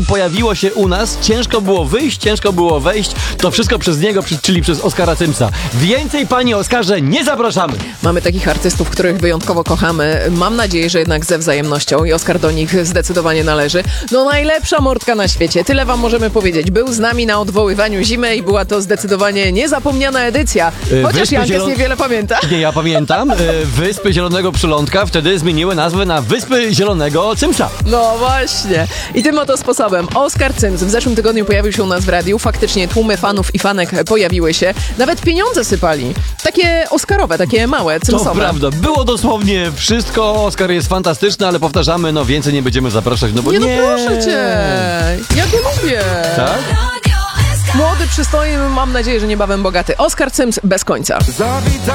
pojawiło się u nas, ciężko było wyjść, ciężko było wejść. To wszystko przez niego, czyli przez Oskara Cymsa. Więcej, panie Oskarze, nie zapraszamy. Mamy takich artystów, których wyjątkowo kochamy. Mam nadzieję, że jednak ze wzajemnością i Oskar do nich zdecydowanie należy. No najlepsza mordka na świecie. Tyle wam możemy powiedzieć. Był z nami na odwoływaniu zimy i była to zdecydowanie niezapomniana edycja. Chociaż Jankes niewiele pamięta. Nie, ja pamiętam. Wyspy Zielonego Przylądka wtedy zmieniły nazwę na Wyspy Zielonego Cymsa. No właśnie. I tym oto sposobem Oskar Cyms w zeszłym tygodniu pojawił się u nas w radiu. Faktycznie tłumy fanów i fanek pojawiły się. Nawet pieniądze sypali. Takie oscarowe, takie małe, cymsowe. To prawda. Było dosłownie wszystko. Oskar jest fantastyczny, ale powtarzamy, no więcej nie będziemy zapraszać, no bo nie. No proszę cię. Ja go lubię. Tak? Młody, przystojny, mam nadzieję, że niebawem bogaty. Oskar Cyms bez końca.